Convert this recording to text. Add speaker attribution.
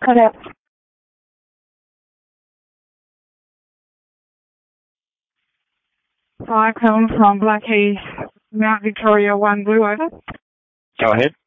Speaker 1: Hello. Flight home from Blackheath, Mount Victoria, 1 Blue, over.
Speaker 2: Go ahead.